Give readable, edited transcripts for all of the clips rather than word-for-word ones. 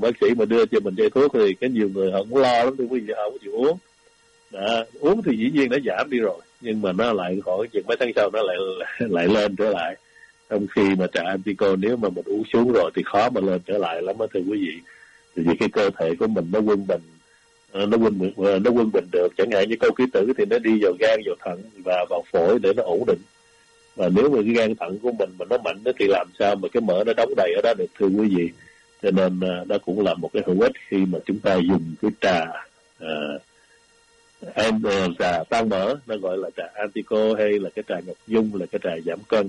bác sĩ mà đưa cho mình chai thuốc thì cái nhiều người họ cũng lo lắm, thưa quý vị, họ không chịu uống. Uống thì dĩ nhiên đã giảm đi rồi, nhưng mà nó lại khỏi chừng mấy tháng sau nó lại lên trở lại. Trong khi mà trà Antico nếu mà mình uống xuống rồi thì khó mà lên trở lại lắm đó, thưa quý vị. Vì cái cơ thể của mình nó quân bình, nó quân bình được. Chẳng hạn như câu ký tử thì nó đi vào gan, vào thận và vào phổi để nó ổn định. Và nếu mà cái gan thận của mình mà nó mạnh đó thì làm sao mà cái mỡ nó đóng đầy ở đó được, thưa quý vị. Cho nên đó cũng là một cái hữu ích khi mà chúng ta dùng cái trà trà tan mỡ, nó gọi là trà Antico, hay là cái trà Ngọc Dung, là cái trà giảm cân,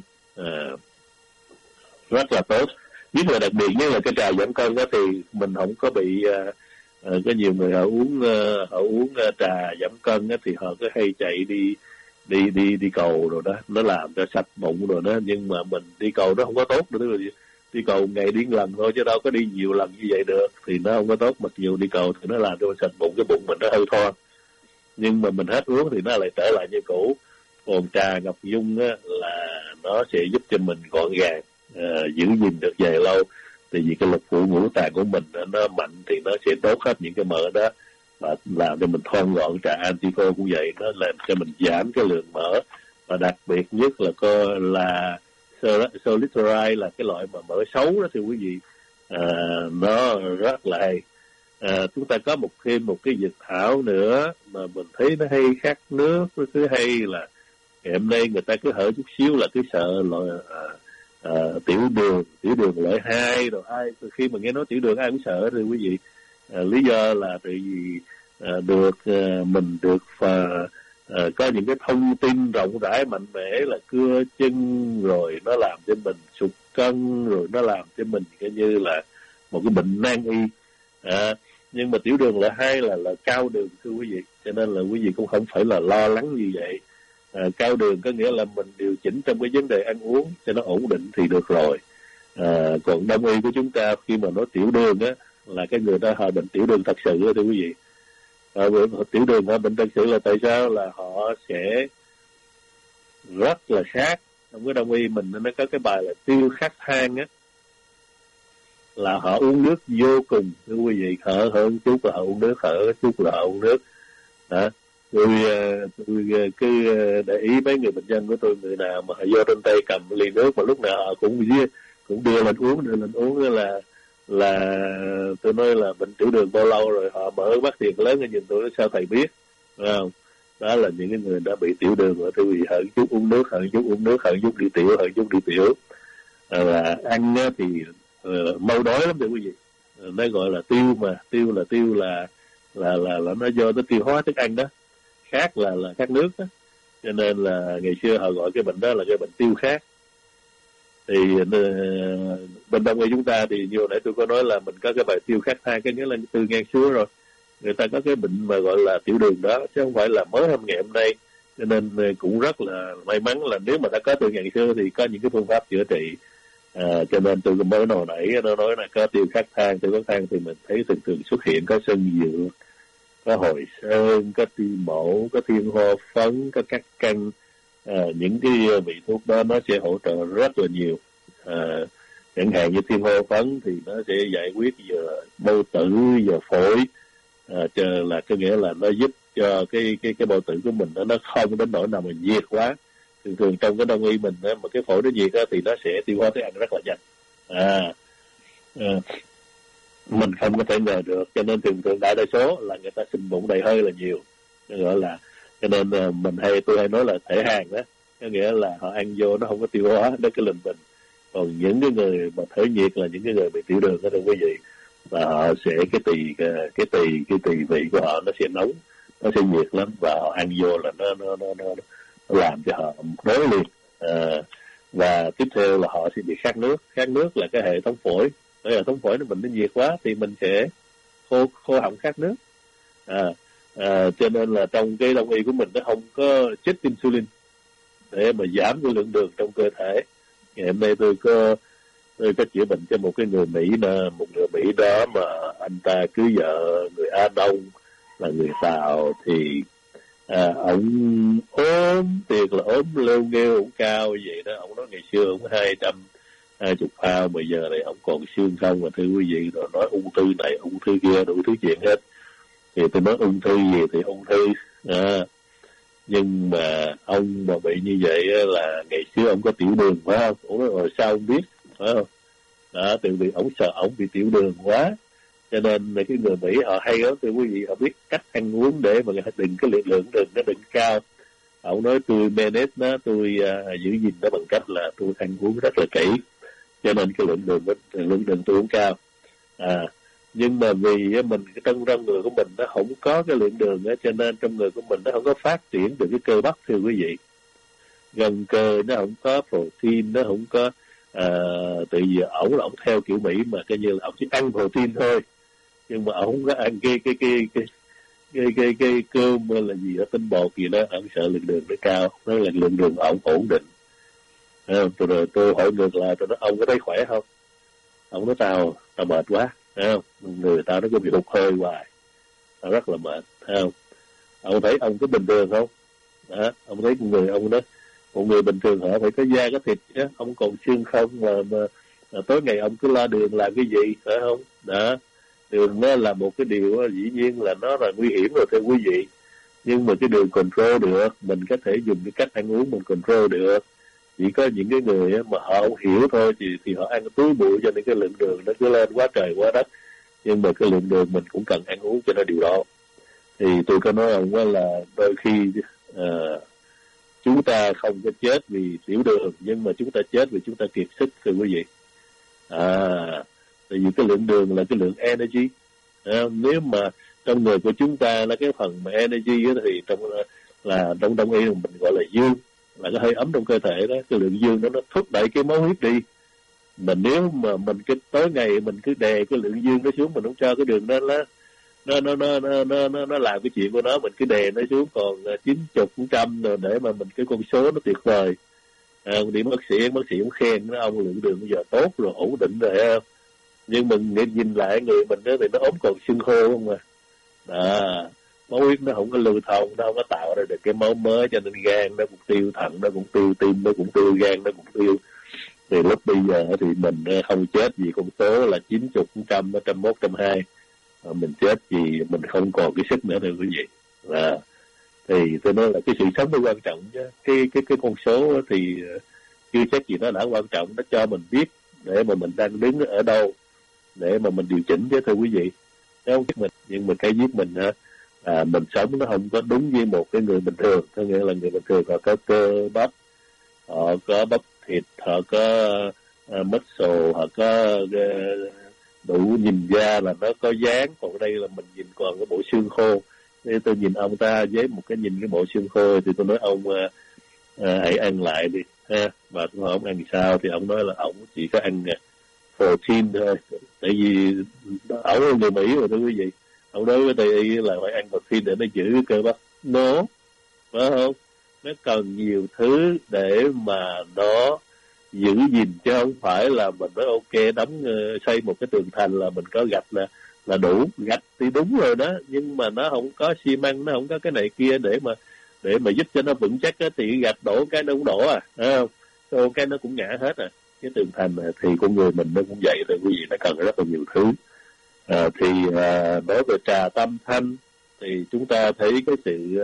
rất là tốt. Nhất là đặc biệt nhất là cái trà giảm cân đó thì mình không có bị có nhiều người họ uống trà giảm cân đó, thì họ cứ hay chạy đi cầu rồi đó, nó làm cho sạch bụng rồi đó. Nhưng mà mình đi cầu nó không có tốt nữa, đi cầu ngày đi lần thôi chứ đâu có đi nhiều lần như vậy được, thì nó không có tốt. Mặc dù đi cầu thì nó làm cho mình sạch bụng, cái bụng mình nó hơi thon, nhưng mà mình hết uống thì nó lại trở lại như cũ. Còn trà Ngọc Dung á, là nó sẽ giúp cho mình gọn gàng, giữ gìn được dài lâu. Tại vì cái lục phủ ngũ tạng của mình nó mạnh thì nó sẽ đốt hết những cái mỡ đó và làm cho mình thon gọn. Trà Antico cũng vậy, nó làm cho mình giảm cái lượng mỡ, và đặc biệt nhất là Soliciteride, là cái loại mà mỡ xấu đó, thưa quý vị. Nó rất là hay. Chúng ta có thêm một cái dược thảo nữa mà mình thấy nó hay khác nước, nó cứ hay là ngày hôm nay người ta cứ hở chút xíu là cứ sợ loại tiểu đường loại 2 rồi. Khi mà nghe nói tiểu đường ai cũng sợ rồi quý vị. Lý do là tại vì mình được có những cái thông tin rộng rãi mạnh mẽ là cưa chân, rồi nó làm cho mình sụt cân, rồi nó làm cho mình coi như là một cái bệnh nan y. Nhưng mà tiểu đường loại 2 là cao đường, thưa quý vị, cho nên là quý vị cũng không phải là lo lắng như vậy. Cao đường có nghĩa là mình điều chỉnh trong cái vấn đề ăn uống cho nó ổn định thì được rồi. Còn đông y của chúng ta khi mà nói tiểu đường á, là cái người ta họ bệnh tiểu đường thật sự đó, thưa quý vị. Tiểu đường họ bệnh thật sự là tại sao? Là họ sẽ rất là khát. Trong cái đông y mình nó có cái bài là tiêu khát than á, là họ uống nước vô cùng, thưa quý vị. Hở chút là họ uống nước, hở chút là họ uống nước. Tôi cứ để ý mấy người bệnh nhân của tôi, người nào mà họ vô trên tay cầm ly nước mà lúc nào họ cũng đưa lên uống là tôi nói là bệnh tiểu đường bao lâu rồi. Họ mở mắt tiền lớn ra nhìn tôi, sao thầy biết, phải không? Đó là những cái người đã bị tiểu đường rồi, thưa quý vị. Hở chút uống nước, hở chút đi tiểu. Và ăn thì mau đói lắm, thưa quý vị. Nó gọi là tiêu là nó do nó tiêu hóa thức ăn đó. Khát là khát nước đó. Cho nên là ngày xưa họ gọi cái bệnh đó là cái bệnh tiêu khát. Thì bên đông y chúng ta thì như hồi nãy tôi có nói là mình có cái bài tiêu khát than, cái nghĩa là từ ngàn xưa rồi người ta có cái bệnh mà gọi là tiểu đường đó, chứ không phải là mới ngày hôm nay. Cho nên cũng rất là may mắn là nếu mà đã có từ ngàn xưa thì có những cái phương pháp chữa trị. Cho nên tôi mới hồi nãy nó nói là có tiêu khát than thì mình thấy thường xuất hiện có sơn dược, có hồi sơn, có tim mổ, có thiên hồ phấn, có cắt căng. Những cái vị thuốc đó nó sẽ hỗ trợ rất là nhiều. Chẳng hạn như thiên hồ phấn thì nó sẽ giải quyết giờ bao tử, giờ phổi, là có nghĩa là nó giúp cho cái bao tử của mình nó không đến nỗi nào mà nhiệt quá. Thường trong cái đông y mình mà cái phổi nó nhiệt thì nó sẽ tiêu hóa thức ăn rất là nhanh. Mình không có thể ngờ được, cho nên thường đại đa số là người ta sinh bụng đầy hơi là nhiều, gọi là, cho nên tôi hay nói là thể hàng đó, có nghĩa là họ ăn vô nó không có tiêu hóa, đó cái lình bình. Còn những cái người mà thể nhiệt là những cái người bị tiểu đường đó, thưa quý vị, và họ sẽ cái tỳ vị của họ nó sẽ nóng, nó sẽ nhiệt lắm, và họ ăn vô là nó làm cho họ đói liền. Và tiếp theo là họ sẽ bị khát nước là cái hệ thống phổi. Hệ thống phổi nó nhiệt quá thì mình sẽ khô họng khát nước. Cho nên là trong cái đông y của mình nó không có chích insulin để mà giảm cái lượng đường trong cơ thể. Ngày hôm nay tôi có chữa bệnh cho một người Mỹ đó, mà anh ta cưới vợ người Á Đông là người Tàu, thì ông ốm, thiệt là ốm lêu nghêu, ổng cao vậy đó. Ông nói ngày xưa ổng 20 phao mà giờ này không còn xương không, mà thưa quý vị, rồi nói ung thư này ung thư kia đủ thứ chuyện hết. Thì tôi nói ung thư gì thì ung thư, nhưng mà ông mà bị như vậy là ngày xưa ông có tiểu đường phải không? Ông nói rồi sao ông biết, phải không? Đó, từ vì ông sợ ông bị tiểu đường quá, cho nên cái người Mỹ họ hay đó thưa quý vị, họ biết cách ăn uống để mà đừng cái lượng đường nó đừng cao. Ông nói tôi manage nó, tôi giữ gìn nó bằng cách là tôi ăn uống rất là kỹ, cho nên cái lượng đường tôi không cao. Nhưng mà vì mình trong người của mình nó không có cái lượng đường đó, cho nên trong người của mình nó không có phát triển được cái cơ bắp thưa quý vị. Gân cơ nó không có protein, nó không có tự vì ổng là ổng theo kiểu Mỹ mà coi như là ổng chỉ ăn protein thôi, nhưng mà ổng không có ăn cái cơm là gì đó, tinh bột gì đó, ổng sợ lượng đường nó cao, nó là lượng đường ổng ổn định. Rồi tôi hỏi ngược lại, tôi nói ông có thấy khỏe không? Ông nói tao mệt quá, thấy không? Người tao nó có bị hụt hơi hoài, tao rất là mệt, thấy không? Ông thấy ông có bình thường không? Đó, ông thấy người ông đó, một người bình thường họ phải có da có thịt chứ, ông còn xương không mà tối ngày ông cứ lo đường làm cái gì, phải không? Đó, đường nó là một cái điều dĩ nhiên là nó là nguy hiểm rồi thưa quý vị, nhưng mà cái đường control được, mình có thể dùng cái cách ăn uống mình control được. Chỉ có những cái người mà họ không hiểu thôi thì họ ăn túi bụi, cho nên cái lượng đường nó cứ lên quá trời quá đất. Nhưng mà cái lượng đường mình cũng cần ăn uống cho nó điều độ. Thì tôi có nói ông là đôi khi chúng ta không có chết vì tiểu đường, nhưng mà chúng ta chết vì chúng ta kiệt sức thưa quý vị. Tại vì cái lượng đường là cái lượng energy. Nếu mà trong người của chúng ta là cái phần mà energy đó, thì trong đông y mình gọi là dương, là cái hơi ấm trong cơ thể đó, cái lượng dương đó nó thúc đẩy cái máu huyết đi. Mà nếu mà mình cái tối ngày mình cứ đè cái lượng dương nó xuống, mình không cho cái đường đó nó làm cái chuyện của nó, mình cứ đè nó xuống còn 90% rồi để mà mình cái con số nó tuyệt vời. Đi bác sĩ cũng khen nó, ông lượng đường bây giờ tốt rồi, ổn định rồi không? Nhưng mình nhìn lại người mình đó thì nó ốm còn xương khô không à. Máu huyết nó không có lưu thông, nó không có tạo ra được cái máu mới, cho nên gan nó cũng tiêu, thận nó cũng tiêu, tim nó cũng tiêu, gan nó cũng tiêu. Thì lúc bây giờ thì mình không chết vì con số là 90%, 101, 102. Mình chết vì mình không còn cái sức nữa thưa quý vị. Thì tôi nói là cái sự sống nó quan trọng chứ. Cái con số thì chưa chắc gì nó đã quan trọng, nó cho mình biết để mà mình đang đứng ở đâu để mà mình điều chỉnh chứ thưa quý vị. Nếu không biết mình, nhưng mà cái giết mình mình sống nó không có đúng như một cái người bình thường. Có nghĩa là người bình thường họ có cơ bắp, họ có bắp thịt, họ có muscle, họ có đủ nhìn da là nó có dáng. Còn đây là mình nhìn còn cái bộ xương khô. Nên tôi nhìn ông ta với một cái nhìn cái bộ xương khô thì tôi nói ông hãy ăn lại đi ha. Và tôi hỏi ông ăn sao thì ông nói là ông chỉ có ăn protein thôi. Tại vì ông là người Mỹ rồi thưa quý vị, ông đối với Tây y là phải ăn protein để nó giữ cơ bắp. Nó phải không? Nó cần nhiều thứ để mà nó giữ gìn, chứ không phải là mình nói ok xây một cái tường thành là mình có gạch là đủ. Gạch thì đúng rồi đó, nhưng mà nó không có xi măng, nó không có cái này kia để mà giúp cho nó vững chắc á, thì gạch đổ cái nó cũng đổ phải không? Đổ cái nó cũng ngã hết Cái tường thành thì con người mình nó cũng vậy thôi quý vị, nó cần rất là nhiều thứ. Đối với trà tâm thanh thì chúng ta thấy cái sự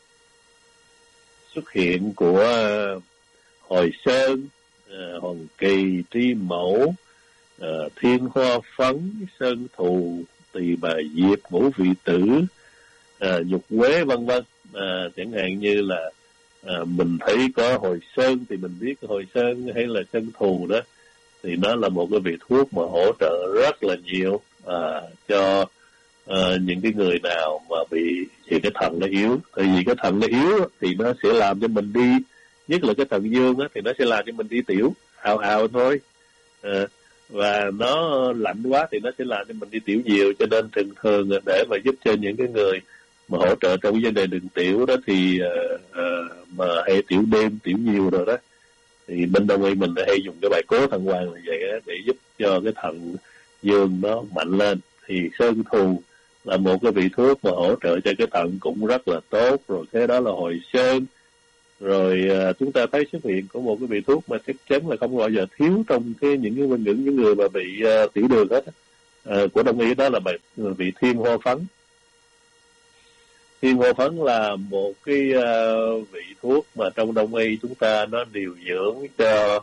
xuất hiện của Hồi Sơn, Hoàng Kỳ, Tri Mẫu, Thiên Hoa Phấn, Sơn Thù, Tỳ Bà Diệp, Ngũ Vị Tử, Nhục Quế vân vân. Chẳng hạn như là mình thấy có Hồi Sơn thì mình biết Hồi Sơn hay là Sơn Thù đó thì nó là một cái vị thuốc mà hỗ trợ rất là nhiều cho những cái người nào mà bị cái thận nó yếu. Tại vì cái thận nó yếu thì nó sẽ làm cho mình đi, nhất là cái thận dương thì nó sẽ làm cho mình đi tiểu ào thôi. Và nó lạnh quá thì nó sẽ làm cho mình đi tiểu nhiều. Cho nên thường để mà giúp cho những cái người mà hỗ trợ trong cái vấn đề đường tiểu đó thì mà hay tiểu đêm, tiểu nhiều rồi đó, thì bên đông y mình hay dùng cái bài cố thận hoàng như vậy đó, để giúp cho cái thận dương nó mạnh lên. Thì Sơn Thù là một cái vị thuốc mà hỗ trợ cho cái thận cũng rất là tốt rồi. Thế đó là Hồi Sơn. Rồi chúng ta thấy xuất hiện của một cái vị thuốc mà chắc chắn là không bao giờ thiếu trong những người mà bị tiểu đường hết, của đông y, đó là vị thiên hoa phấn. Thiên hoa phấn là một cái vị thuốc mà trong đông y chúng ta nó điều dưỡng cho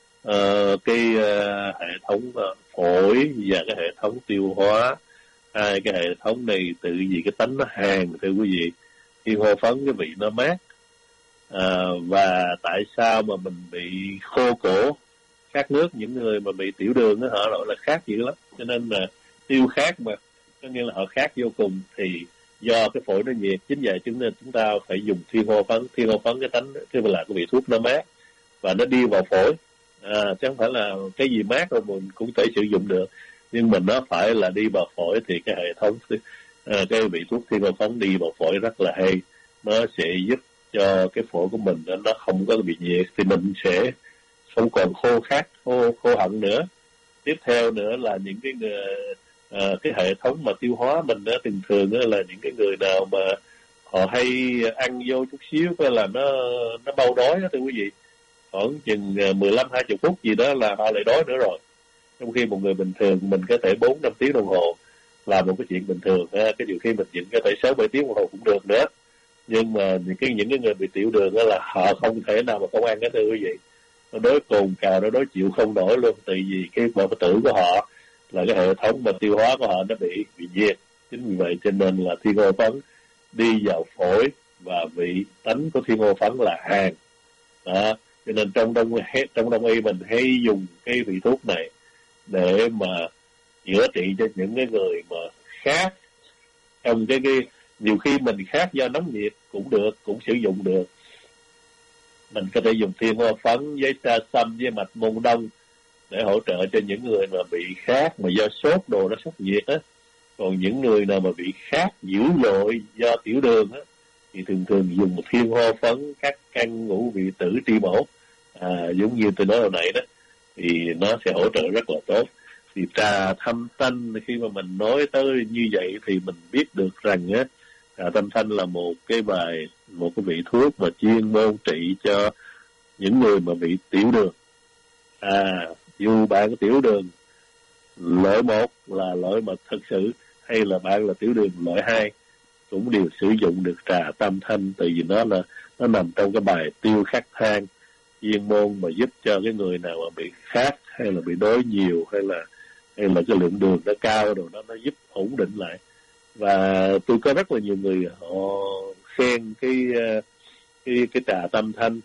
hệ thống phổi và cái hệ thống tiêu hóa. Hai cái hệ thống này tự vì cái tánh nó hàn, thưa quý vị. Thiên hoa phấn cái vị nó mát, và tại sao mà mình bị khô cổ khát nước, những người mà bị tiểu đường đó, họ gọi là khát dữ lắm, cho nên là tiêu khát, mà có nghĩa là họ khát vô cùng, thì do cái phổi nó nhiệt, chính vậy chúng ta phải dùng thiên hoa phấn. Thiên hoa phấn cái tánh cái là cái vị thuốc nó mát và nó đi vào phổi, chứ không phải là cái gì mát rồi mình cũng thể sử dụng được, nhưng mà nó phải là đi vào phổi, thì cái hệ thống cái vị thuốc thiên hoa phấn đi vào phổi rất là hay, nó sẽ giúp cho cái phổi của mình nó không có bị nhiệt, thì mình sẽ không còn khô khát, khô hận nữa. Tiếp theo nữa là những cái hệ thống mà tiêu hóa mình đó, thường là những cái người nào mà họ hay ăn vô chút xíu coi là nó bao đói đó, thưa quý vị, khoảng chừng 15-20 phút gì đó là họ lại đói nữa rồi. Trong khi một người bình thường mình có thể 4-5 tiếng đồng hồ làm một cái chuyện bình thường, cái điều khi mình dựng có thể 6-7 tiếng đồng hồ cũng được nữa. Nhưng mà những cái người bị tiểu đường đó là họ không thể nào mà không ăn cái, thưa quý vị. Nó đói cồn cào, nó đói chịu không nổi luôn, tại vì cái bao tử của họ là cái hệ thống mà tiêu hóa của họ nó bị nhiệt. Chính vì vậy cho nên là thiên hoa phấn đi vào phổi, và vị tánh của thiên hoa phấn là hàn đó. Cho nên trong đông y mình hay dùng cái vị thuốc này để mà chữa trị cho những cái người mà khát. Trong cái nhiều khi mình khát do nóng nhiệt cũng được, cũng sử dụng được. Mình có thể dùng thiên hoa phấn với sa sâm với mạch môn đông để hỗ trợ cho những người mà bị khát mà do sốt đồ, nó sốc nhiệt á. Còn những người nào mà bị khát dữ dội do tiểu đường á, thì thường dùng một thiên hoa phấn các căn ngũ vị tử tri bổ, giống như tôi nói hồi nãy đó, thì nó sẽ hỗ trợ rất là tốt. Thì trà thâm thanh, khi mà mình nói tới như vậy thì mình biết được rằng á, trà thâm thanh là một cái vị thuốc mà chuyên môn trị cho những người mà bị tiểu đường. Dù bạn có tiểu đường loại 1 là loại mà thật sự, hay là bạn là tiểu đường loại 2, cũng đều sử dụng được trà tam thanh, tại vì nó nằm trong cái bài tiêu khát than, chuyên môn mà giúp cho cái người nào mà bị khát, hay là bị đói nhiều, hay là cái lượng đường nó cao rồi, nó giúp ổn định lại. Và tôi có rất là nhiều người họ khen cái trà tam thanh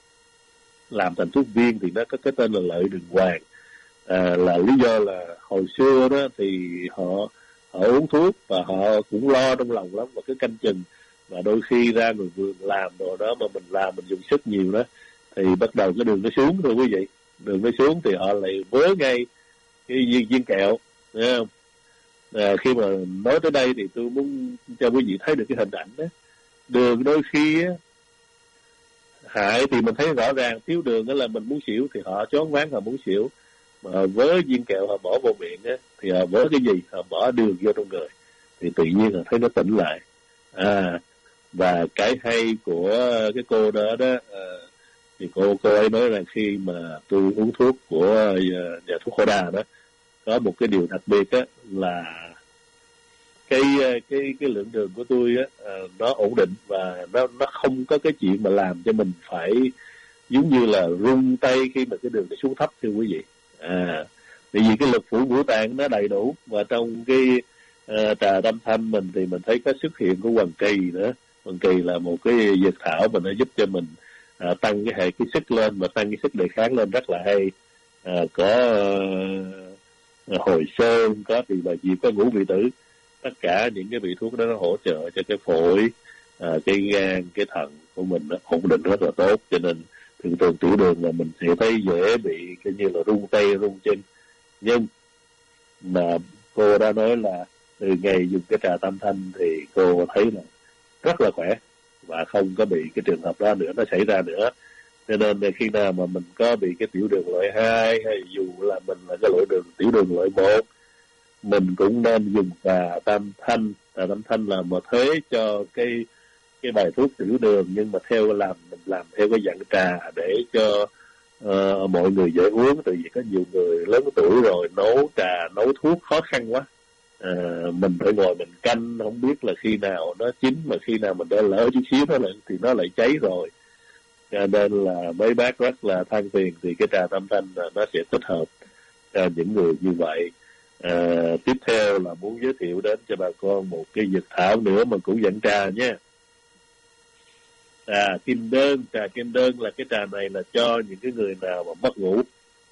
làm thành thuốc viên, thì nó có cái tên là lợi đường hoàng. Là lý do là hồi xưa đó thì họ uống thuốc và họ cũng lo trong lòng lắm, và cứ canh chừng, và đôi khi ra người vườn làm đồ đó mà mình làm mình dùng sức nhiều đó, thì bắt đầu cái đường nó xuống, thưa quý vị. Đường nó xuống thì họ lại vớ ngay cái viên kẹo, thấy không? Khi mà nói tới đây thì tôi muốn cho quý vị thấy được cái hình ảnh đó. Đường đôi khi á, hại thì mình thấy rõ ràng, thiếu đường đó là mình muốn xỉu, thì họ choáng váng, họ muốn xỉu, mà với viên kẹo họ bỏ vào miệng á, thì họ vớ cái gì, họ bỏ đường vô trong người, thì tự nhiên họ thấy nó tỉnh lại. Và cái hay của cái cô đó thì cô ấy nói rằng khi mà tôi uống thuốc của nhà thuốc Khổ Đà đó, có một cái điều đặc biệt á, là cái lượng đường của tôi á, nó ổn định, và nó không có cái chuyện mà làm cho mình phải giống như là run tay khi mà cái đường nó xuống thấp, thưa quý vị. Tại vì cái lực phủ ngũ tạng nó đầy đủ, và trong cái trà tam thanh mình thì mình thấy có xuất hiện của hoàng kỳ nữa. Hoàng kỳ là một cái dược thảo mà nó giúp cho mình tăng cái sức lên, và tăng cái sức đề kháng lên rất là hay. Có hồi sơn, có tỳ bà diệp, có ngũ vị tử. Tất cả những cái vị thuốc đó nó hỗ trợ cho cái phổi, cái gan, cái thận của mình nó ổn định rất là tốt. Cho nên thường tiểu đường là mình sẽ thấy dễ bị cái như là run tay run chân. Nhưng mà cô đã nói là từ ngày dùng cái trà tam thanh thì cô thấy là rất là khỏe, và không có bị cái trường hợp đó nữa nó xảy ra nữa. Cho nên khi nào mà mình có bị cái tiểu đường loại 2, hay dù là mình là cái tiểu đường loại 1, mình cũng nên dùng trà tam thanh. Trà tam thanh là một thế cho cái cái bài thuốc tiểu đường, nhưng mà mình làm theo cái dạng trà để cho mọi người dễ uống. Tại vì có nhiều người lớn tuổi rồi nấu trà nấu thuốc khó khăn quá, mình phải ngồi mình canh, không biết là khi nào nó chín, mà khi nào mình đã lỡ chút xíu thì nó lại cháy rồi. Cho nên là mấy bác rất là than phiền, thì cái trà Tâm Thanh là nó sẽ thích hợp cho những người như vậy. Tiếp theo là muốn giới thiệu đến cho bà con một cái dược thảo nữa mà cũng dạng trà nhé. Trà kim đơn. Trà kim đơn là cái trà này là cho những cái người nào mà mất ngủ.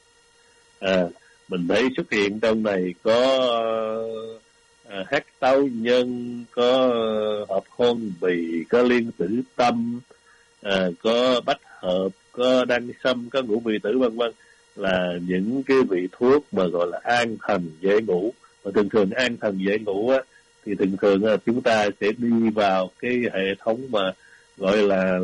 Mình thấy xuất hiện trong này có hắc táo nhân, có hợp hôn bì, có liên tử tâm, có bách hợp, có đăng sâm, có ngũ vị tử, vân vân, là những cái vị thuốc mà gọi là an thần dễ ngủ. Và thường an thần dễ ngủ á, thì thường chúng ta sẽ đi vào cái hệ thống mà gọi là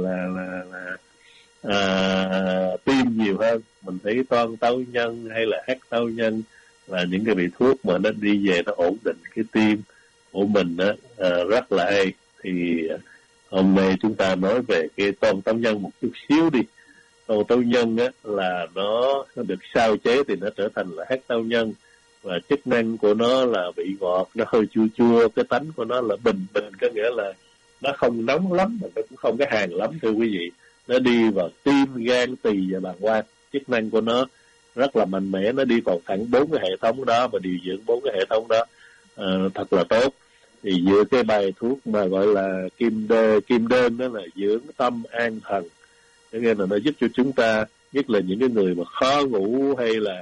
tim nhiều hơn. Mình thấy toan táo nhân hay là hắc táo nhân là những cái vị thuốc mà nó đi về nó ổn định cái tim của mình á, rất là hay. Thì hôm nay chúng ta nói về cái toan táo nhân một chút xíu đi. Toan táo nhân á là nó được sao chế thì nó trở thành là hắc táo nhân, và chức năng của nó là vị ngọt, nó hơi chua chua, cái tánh của nó là bình, có nghĩa là nó không nóng lắm mà nó cũng không cái hàn lắm thưa quý vị. Nó đi vào tim, gan, tỳ và bàng quang. Chức năng của nó rất là mạnh mẽ, nó đi vào thẳng 4 cái hệ thống đó và điều dưỡng 4 cái hệ thống đó thật là tốt. Thì giữa cái bài thuốc mà gọi là kim đơn đó là dưỡng tâm an thần, cho nên là nó giúp cho chúng ta, nhất là những cái người mà khó ngủ hay là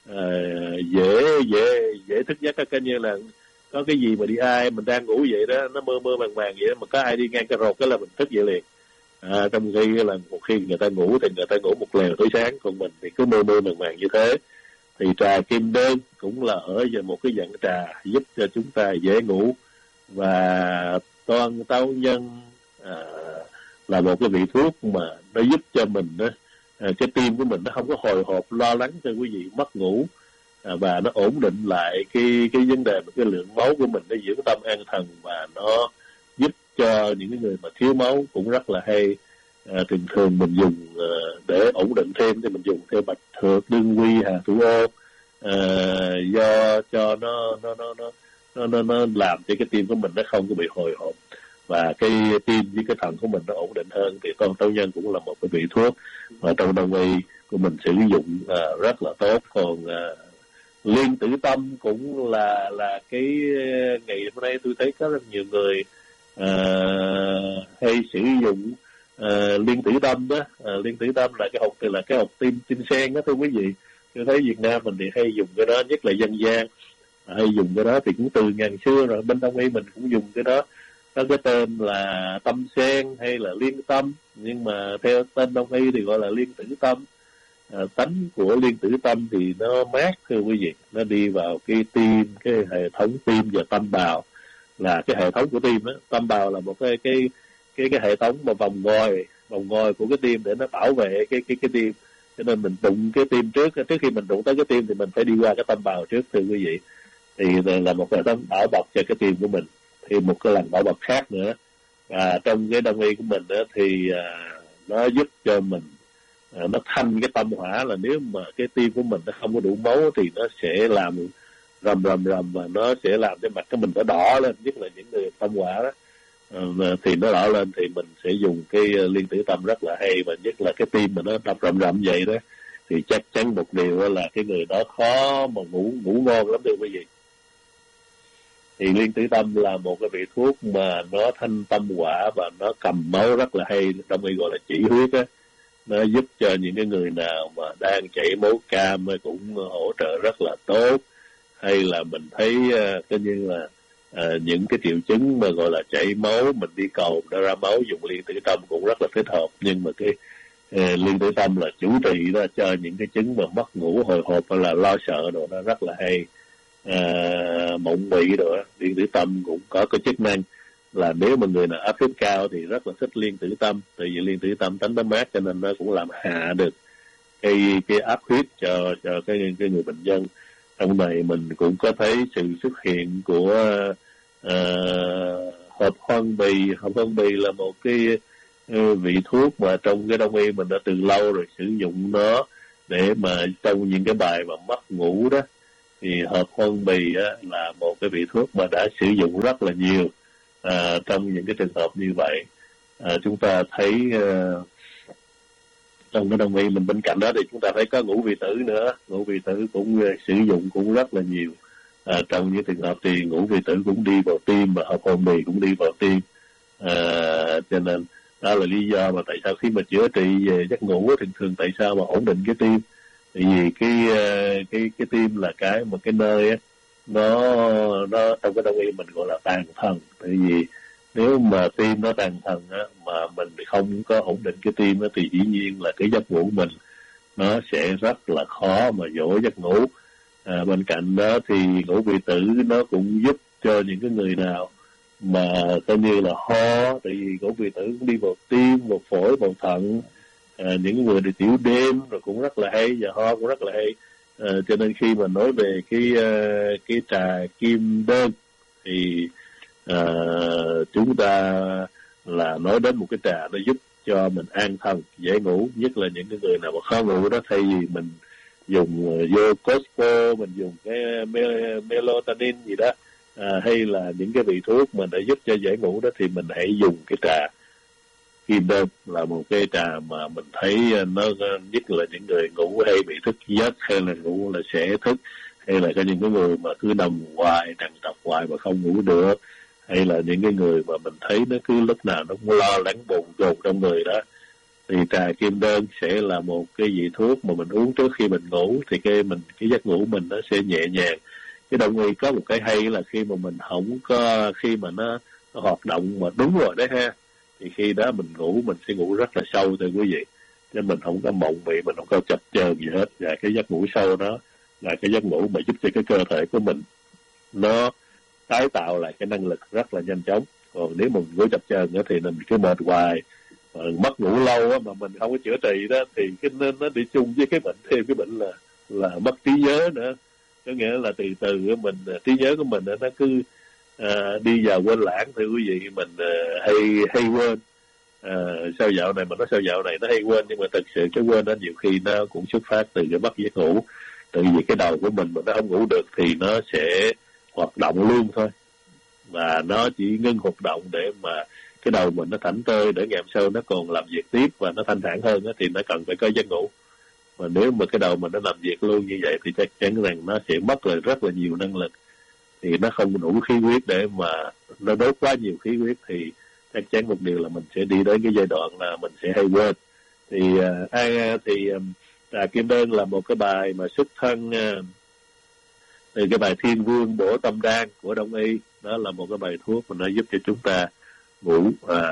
dễ thức giấc, coi như là có cái gì mà đi ai mình đang ngủ vậy đó, nó mơ màng vậy đó, mà có ai đi ngang cái rột cái là mình thức dậy liền. Trong khi là một khi người ta ngủ thì người ta ngủ một lèo tới sáng, còn mình thì cứ mơ màng như thế. Thì trà kim đơn cũng là ở về một cái dạng trà giúp cho chúng ta dễ ngủ. Và toan táo nhân là một cái vị thuốc mà nó giúp cho mình đó, cái tim của mình nó không có hồi hộp lo lắng cho quý vị mất ngủ, và nó ổn định lại cái vấn đề cái lượng máu của mình, nó dưỡng tâm an thần, và nó giúp cho những cái người mà thiếu máu cũng rất là hay. Thường mình dùng để ổn định thêm thì mình dùng theo bạch thược, đương quy, hà thủ ô, do cho nó làm cho cái tim của mình nó không có bị hồi hộp, và cái tim với cái thận của mình nó ổn định hơn. Thì toan táo nhân cũng là một cái vị thuốc mà trong đông y của mình sử dụng rất là tốt. Còn liên tử tâm cũng là cái ngày hôm nay tôi thấy có rất nhiều người hay sử dụng liên tử tâm đó. Liên tử tâm là cái hột tim sen đó thưa quý vị. Tôi thấy Việt Nam mình thì hay dùng cái đó, nhất là dân gian hay dùng cái đó, thì cũng từ ngàn xưa rồi. Bên đông y mình cũng dùng cái đó, có cái tên là tâm sen hay là liên tâm, nhưng mà theo tên đông y thì gọi là liên tử tâm. Tánh của liên tử tâm thì nó mát thưa quý vị, nó đi vào cái tim, cái hệ thống tim và tâm bào là cái hệ thống của tim đó. Tâm bào là một cái hệ thống mà vòng ngoi của cái tim để nó bảo vệ cái tim. Cho nên mình đụng cái tim trước khi mình đụng tới cái tim thì mình phải đi qua cái tâm bào trước thưa quý vị. Thì là một hệ thống bảo bọc cho cái tim của mình, thì một cái lần bảo bọc khác nữa. Và trong cái đông y của mình đó, thì nó giúp cho mình nó thanh cái tâm hỏa, là nếu mà cái tim của mình nó không có đủ máu thì nó sẽ làm rầm và nó sẽ làm cho mặt của mình nó đỏ lên, nhất là những người tâm hỏa đó. Thì nó đỏ lên thì mình sẽ dùng cái liên tử tâm rất là hay, và nhất là cái tim mà nó đập rầm vậy đó thì chắc chắn một điều đó là cái người đó khó mà ngủ ngon lắm thưa quý vị. Thì liên tử tâm là một cái vị thuốc mà nó thanh tâm hỏa và nó cầm máu rất là hay, trong y gọi là chỉ huyết á. Nó giúp cho những cái người nào mà đang chảy máu cam cũng hỗ trợ rất là tốt. Hay là mình thấy coi như là những cái triệu chứng mà gọi là chảy máu, mình đi cầu đã ra máu, dùng liên tử tâm cũng rất là thích hợp. Nhưng mà cái liên tử tâm là chủ trị đó cho những cái chứng mà mất ngủ, hồi hộp hay là lo sợ đồ, nó rất là hay. Mộng mị đồ, liên tử tâm cũng có cái chức năng là nếu mà người nào áp huyết cao thì rất là thích liên tử tâm, tại vì liên tử tâm tánh nó mát, cho nên nó cũng làm hạ được cái áp huyết cho cái người bệnh nhân. Trong này mình cũng có thấy sự xuất hiện của hộp hoang bì là một cái vị thuốc mà trong cái đông y mình đã từ lâu rồi sử dụng nó để mà trong những cái bài mà mất ngủ đó, thì hộp hoang bì á, là một cái vị thuốc mà đã sử dụng rất là nhiều trong những cái trường hợp như vậy. Chúng ta thấy trong cái đông y mình bên cạnh đó thì chúng ta thấy có ngũ vị tử nữa. Ngũ vị tử cũng sử dụng cũng rất là nhiều. Trong những trường hợp thì ngũ vị tử cũng đi vào tim và hộp hoang bì cũng đi vào tim. Cho nên đó là lý do mà tại sao khi mà chữa trị về giấc ngủ thì thường tại sao mà ổn định cái tim. Tại vì cái tim là một cái nơi á, nó trong cái đông y mình gọi là tàn thần. Tại vì nếu mà tim nó tàn thần á, mà mình không có ổn định cái tim á, thì dĩ nhiên là cái giấc ngủ mình nó sẽ rất là khó mà dỗ giấc ngủ. Bên cạnh đó thì ngũ vị tử nó cũng giúp cho những cái người nào mà coi như là ho, tại vì ngũ vị tử cũng đi vào tim, vào phổi, vào thận. Những người đi tiểu đêm rồi cũng rất là hay, và ho cũng rất là hay. Cho nên khi mà nói về cái trà kim đơn thì chúng ta là nói đến một cái trà nó giúp cho mình an thần, dễ ngủ, nhất là những cái người nào mà khó ngủ đó. Thay vì mình dùng vô Costco, mình dùng cái melatonin gì đó, hay là những cái vị thuốc mà để giúp cho dễ ngủ đó, thì mình hãy dùng cái trà kim đơn, là một cái trà mà mình thấy nó nhất là những người ngủ hay bị thức giấc, hay là ngủ là sẽ thức, hay là có những cái người mà cứ nằm hoài, trằn trọc hoài mà không ngủ được, hay là những cái người mà mình thấy nó cứ lúc nào nó cũng lo lắng bồn chồn trong người đó, thì trà kim đơn sẽ là một cái vị thuốc mà mình uống trước khi mình ngủ, thì cái giấc ngủ mình nó sẽ nhẹ nhàng. Cái đông y có một cái hay là khi mà mình không có, khi mà nó hoạt động mà đúng rồi đấy ha, thì khi đó mình ngủ mình sẽ ngủ rất là sâu thưa quý vị, chứ mình không có mộng mị, mình không có chập chờn gì hết. Và cái giấc ngủ sâu đó là cái giấc ngủ mà giúp cho cái cơ thể của mình nó tái tạo lại cái năng lực rất là nhanh chóng. Còn nếu mà mình ngủ chập chờn nữa thì mình cứ mệt hoài, mất ngủ lâu á, mà mình không có chữa trị đó, thì cái nên nó đi chung với cái bệnh, thêm cái bệnh là mất trí nhớ nữa. Có nghĩa là từ từ mình trí nhớ của mình nó cứ đi vào quên lãng. Thưa quý vị, mình hay quên. Sao dạo này mà sao dạo này nó hay quên, nhưng mà thực sự cái quên đó nhiều khi nó cũng xuất phát từ cái mất giấc ngủ. Tại vì cái đầu của mình mà nó không ngủ được thì nó sẽ hoạt động luôn thôi, và nó chỉ ngưng hoạt động để mà cái đầu mình nó thảnh thơi, để ngày hôm sau nó còn làm việc tiếp và nó thanh thản hơn đó, thì nó cần phải có giấc ngủ. Mà nếu mà cái đầu mình nó làm việc luôn như vậy thì chắc chắn rằng nó sẽ mất lại rất là nhiều năng lực, thì nó không đủ khí huyết để mà nó đốt quá nhiều khí huyết, thì chắc chắn một điều là mình sẽ đi đến cái giai đoạn là mình sẽ hay quên. Thì trà kim đơn là một cái bài mà xuất thân từ cái bài Thiên Vương Bổ Tâm Đan của Đông y. Đó là một cái bài thuốc mà nó giúp cho chúng ta ngủ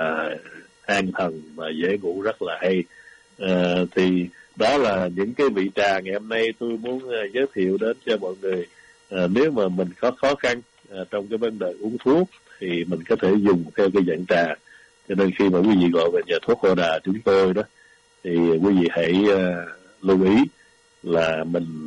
an thần và dễ ngủ rất là hay. Thì đó là những cái vị trà ngày hôm nay tôi muốn giới thiệu đến cho mọi người. Nếu mà mình có khó khăn trong cái vấn đề uống thuốc thì mình có thể dùng theo cái dạng trà. Cho nên khi mà quý vị gọi về nhà thuốc Hồ Đà chúng tôi đó, thì quý vị hãy lưu ý là mình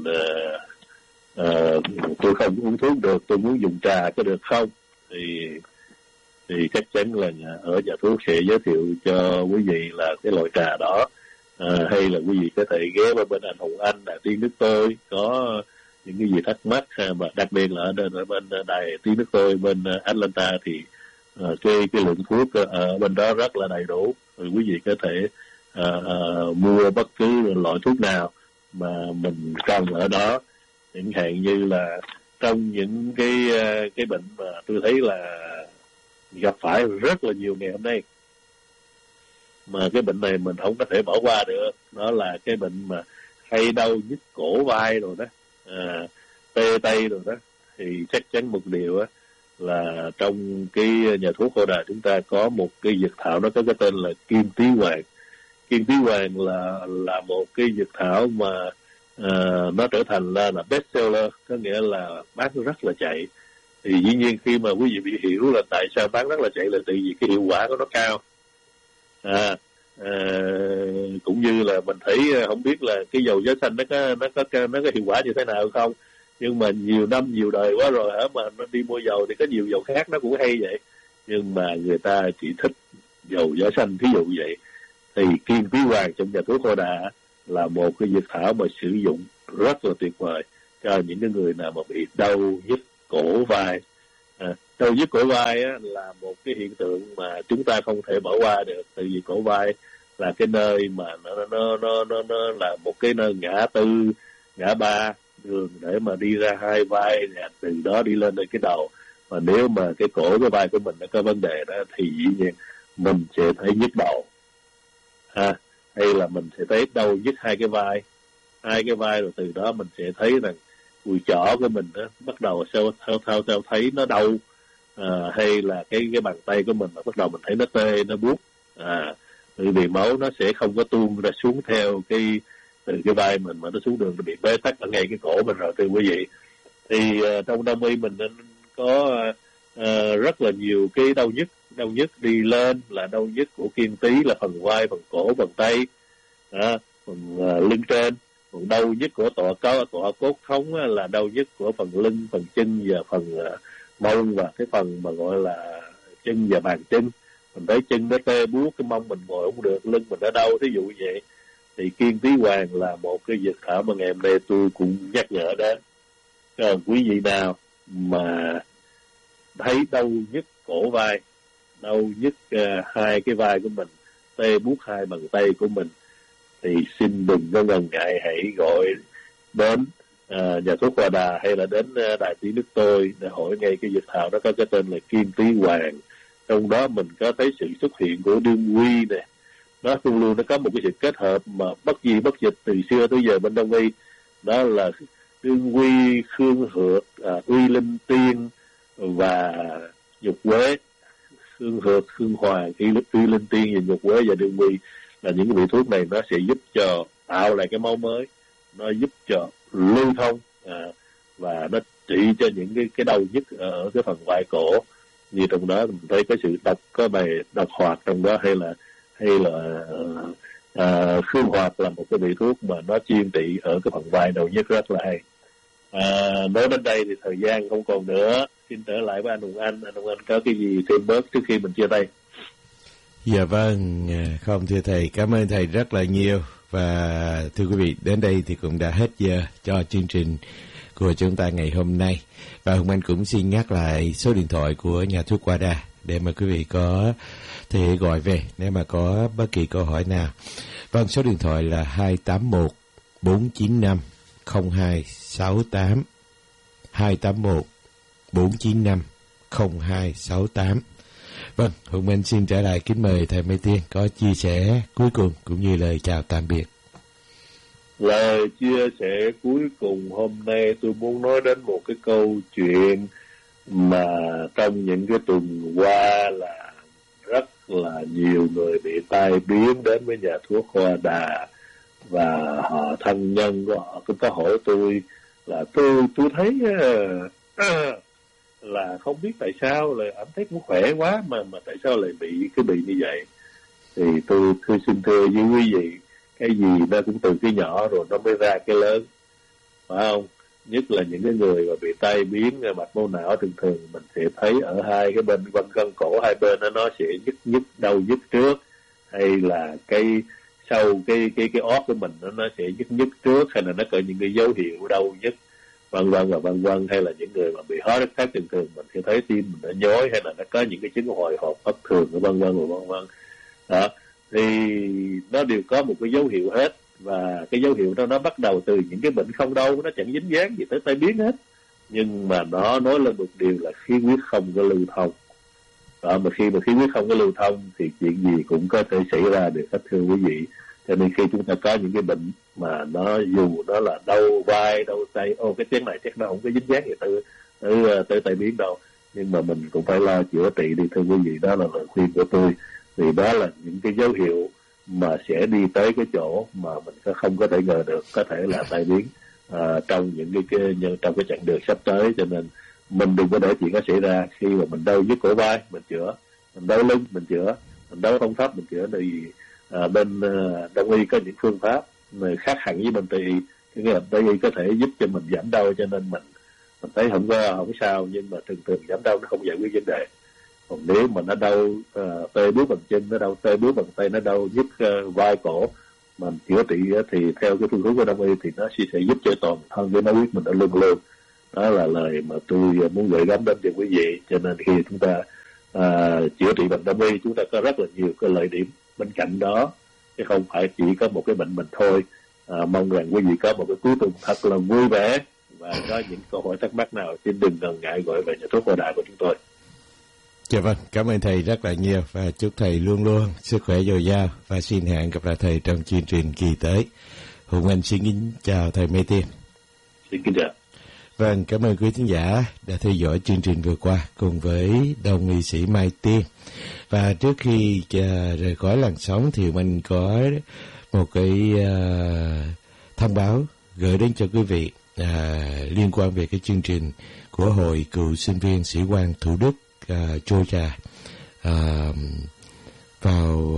tôi không uống thuốc được, tôi muốn dùng trà có được không? Thì chắc chắn là ở nhà thuốc sẽ giới thiệu cho quý vị là cái loại trà đó. Hay là quý vị có thể ghé vào bên anh Hồng Anh, Đài Tiếng Nước Tôi, có những cái gì thắc mắc, và đặc biệt là ở bên Đài Tiếng Nước Tôi bên Atlanta thì cái lượng thuốc ở bên đó rất là đầy đủ, rồi quý vị có thể mua bất cứ loại thuốc nào mà mình cần ở đó. Chẳng hạn như là trong những cái bệnh mà tôi thấy là gặp phải rất là nhiều ngày hôm nay, mà cái bệnh này mình không có thể bỏ qua được, đó là cái bệnh mà hay đau nhức cổ vai rồi đó, tê tay rồi đó. Thì chắc chắn một điều á là trong cái nhà thuốc Hồ Đà chúng ta có một cái dược thảo, nó có cái tên là kim tí hoàng. Kim tí hoàng là một cái dược thảo mà nó trở thành là best seller, có nghĩa là bán rất là chạy. Thì dĩ nhiên khi mà quý vị bị hiểu là tại sao bán rất là chạy là tại vì cái hiệu quả của nó cao. Cũng như là mình thấy, không biết là cái dầu giá xanh nó có hiệu quả như thế nào không, nhưng mà nhiều năm nhiều đời quá rồi mà nó đi mua dầu thì có nhiều dầu khác nó cũng hay vậy. nhưng mà người ta chỉ thích dầu gió xanh, thí dụ vậy. Thì kim túy hoàng trong nhà thuốc Hoa Đà là một cái dược thảo mà sử dụng rất là tuyệt vời cho những cái người nào mà bị đau nhức cổ vai. Đau nhức cổ vai á, là một cái hiện tượng mà chúng ta không thể bỏ qua được, tại vì cổ vai là cái nơi mà nó là một cái nơi ngã tư, ngã ba đường để mà đi ra hai vai, từ đó đi lên đến cái đầu. Và nếu mà cái cổ cái vai của mình nó có vấn đề đó thì dĩ nhiên mình sẽ thấy nhức đầu, hay là mình sẽ thấy đau nhức hai cái vai, rồi từ đó mình sẽ thấy rằng cùi chỏ của mình đó, bắt đầu theo thấy nó đau, hay là cái bàn tay của mình bắt đầu mình thấy nó tê, nó buốt, bởi vì máu nó sẽ không có tuôn ra xuống theo từ cái vai mình mà nó xuống đường, nó bị bế tắc ở ngay cái cổ mình rồi, thưa quý vị. Thì trong đông y mình có rất là nhiều cái đau nhức đi lên là đau nhức của kim tý là phần vai, phần cổ, phần tay, phần lưng trên. Còn đau nhức của tọa cốt thống là đau nhức của phần lưng, phần chân và phần mông, và cái phần mà gọi là chân và bàn chân. Mình thấy chân nó tê buốt, cái mông mình ngồi không được, lưng mình nó đau, thí dụ vậy. Thì kim túy hoàng là một cái dược thảo mà ngày hôm nay tôi cũng nhắc nhở đến. Còn quý vị nào mà thấy đau nhức cổ vai, đau nhức hai cái vai của mình, tê buốt hai bàn tay của mình, thì xin đừng có ngần ngại, hãy gọi đến nhà thuốc Hoa Đà hay là đến Đài Tiếng Nước Tôi để hỏi ngay cái dược thảo đó có cái tên là kim túy hoàng. Trong đó mình có thấy sự xuất hiện của đương quy nè, nó luôn luôn nó có một cái sự kết hợp mà bất di bất dịch từ xưa tới giờ bên đông y, đó là đương quy, khương hược, uy linh tiên và nhục quế. Khương hược, khương hoàng, uy linh tiên và nhục quế và đương quy là những cái vị thuốc này nó sẽ giúp cho tạo lại cái máu mới, nó giúp cho lưu thông, và nó trị cho những cái đau nhức ở cái phần vai cổ. Như trong đó mình thấy có sự có bài độc hoạt trong đó, hay là khương hoạt là một cái vị thuốc mà nó chuyên trị ở cái phần vai đầu nhức rất là hay. Nói đến đây thì thời gian không còn nữa, xin trở lại với anh Hùng Anh có cái gì thêm bớt trước khi mình chia tay? Dạ vâng, không thưa thầy, cảm ơn thầy rất là nhiều. Và thưa quý vị, đến đây thì cũng đã hết giờ cho chương trình của chúng ta ngày hôm nay. Và Hùng Anh cũng xin nhắc lại số điện thoại của nhà thuốc Hoa Đà để mà quý vị có thể gọi về nếu mà có bất kỳ câu hỏi nào. Vâng, số điện thoại là 281 495 0268, 281 495 0268. Vâng, Hùng Minh xin trở lại kính mời thầy Mai Tiên có chia sẻ cuối cùng cũng như lời chào tạm biệt. Lời chia sẻ cuối cùng hôm nay tôi muốn nói đến một cái câu chuyện mà trong những cái tuần qua là rất là nhiều người bị tai biến đến với nhà thuốc Hoa Đà, và họ thân nhân của họ cũng có hỏi tôi là tôi thấy là không biết tại sao là anh thấy cũng khỏe quá mà tại sao lại bị như vậy. Thì tôi xin thưa với quý vị, cái gì nó cũng từ cái nhỏ rồi nó mới ra cái lớn, phải không? Nhất là những cái người mà bị tai biến mạch máu não, thường thường mình sẽ thấy ở hai cái bên quanh gân cổ hai bên nó sẽ nhức đau nhức trước, hay là sau cái ót của mình nó sẽ nhức trước, hay là nó có những cái dấu hiệu đau nhức vân vân, hay là những người mà bị heart attack thường thường mình sẽ thấy tim mình nó nhói, hay là nó có những cái chứng hồi hộp bất thường vân vân đó, thì nó đều có một cái dấu hiệu hết. Và cái dấu hiệu đó nó bắt đầu từ những cái bệnh không đâu, nó chẳng dính dáng gì tới tai biến hết, nhưng mà nó nói lên một điều là khí huyết không có lưu thông đó. Mà khi khí huyết không có lưu thông thì chuyện gì cũng có thể xảy ra được, thưa quý vị. Cho nên khi chúng ta có những cái bệnh mà nó dù nó là đau vai, đau tay, cái tiếng này chắc nó không có dính dáng gì tới tai biến đâu, nhưng mà mình cũng phải lo chữa trị đi, thưa quý vị. Đó là lời khuyên của tôi. Vì đó là những cái dấu hiệu mà sẽ đi tới cái chỗ mà mình không có thể ngờ được, có thể là tai biến trong trong cái chặng đường sắp tới. Cho nên mình đừng có để chuyện đó xảy ra. Khi mà mình đau nhức cổ vai mình chữa, mình đau lưng mình chữa, mình đau thông pháp mình chữa. Vì bên đông y có những phương pháp khác hẳn với bên tây y. Cái là tây y có thể giúp cho mình giảm đau, cho nên mình thấy không sao, nhưng mà thường giảm đau nó không giải quyết vấn đề. Còn nếu mà nó đau tê bướu bằng chân, nó đau tê bướu bằng tay, nó đau nhức vai cổ, mà chữa trị thì theo cái phương hướng của Đông y thì nó sẽ giúp cho toàn thân cái máu huyết mình nó lưng lương. Đó là lời mà tôi muốn gửi gắm đến cho quý vị. Cho nên khi chúng ta chữa trị bệnh Đông y, chúng ta có rất là nhiều cái lợi điểm bên cạnh đó, chứ không phải chỉ có một cái bệnh mình thôi. Mong rằng quý vị có một cái cuối tuần thật là vui vẻ, và có những câu hỏi thắc mắc nào xin đừng ngần ngại gọi về nhà thuốc Hoa Đà của chúng tôi. Dạ vâng, cảm ơn thầy rất là nhiều, và chúc thầy luôn luôn sức khỏe dồi dào, và xin hẹn gặp lại thầy trong chương trình kỳ tới. Hùng Anh xin kính chào thầy Mai Tiên. Xin kính chào. Vâng, cảm ơn quý khán giả đã theo dõi chương trình vừa qua cùng với đồng y sĩ Mai Tiên. Và trước khi rời khỏi làn sóng thì mình có một cái thông báo gửi đến cho quý vị liên quan về cái chương trình của Hội Cựu Sinh viên Sĩ quan Thủ Đức Georgia vào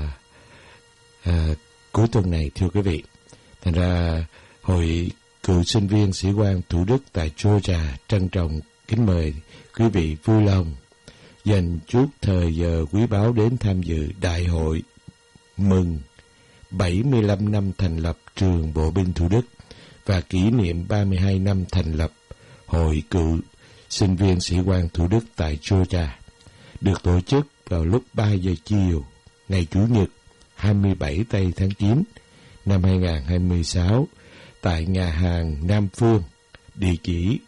cuối tuần này, thưa quý vị. Thành ra Hội Cựu Sinh viên Sĩ quan Thủ Đức tại Georgia trân trọng kính mời quý vị vui lòng dành chút thời giờ quý báu đến tham dự đại hội mừng 75 năm thành lập trường Bộ binh Thủ Đức và kỷ niệm 32 năm thành lập Hội Cựu Sinh viên Sĩ quan Thủ Đức tại Georgia, được tổ chức vào lúc 3 giờ chiều ngày Chủ nhật 27 tây tháng 9 năm 2026 tại nhà hàng Nam Phương, địa chỉ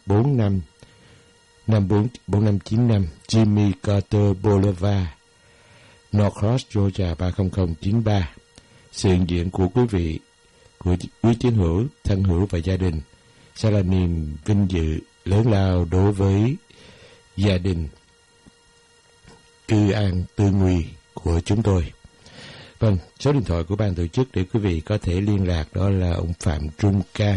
4595 Jimmy Carter Boulevard, Norcross, Georgia 30093. Sự hiện diện của quý vị, của quý tín hữu, thân hữu và gia đình sẽ là niềm vinh dự lớn lao đối với gia đình Cư An Tư Nguy của chúng tôi. Vâng, số điện thoại của ban tổ chức để quý vị có thể liên lạc đó là ông Phạm Trung Can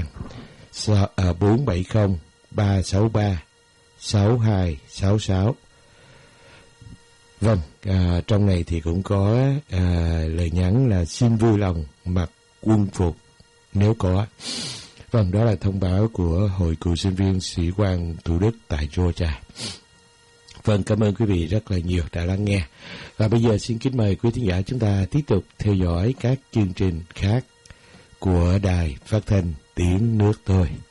470 363 6266. Vâng, trong này thì cũng có lời nhắn là xin vui lòng mặc quân phục nếu có. Vâng, đó là thông báo của Hội Cựu Sinh viên Sĩ quan Thủ Đức tại Georgia. Vâng, cảm ơn quý vị rất là nhiều đã lắng nghe. Và bây giờ xin kính mời quý thính giả chúng ta tiếp tục theo dõi các chương trình khác của Đài Phát thanh Tiếng Nước Tôi.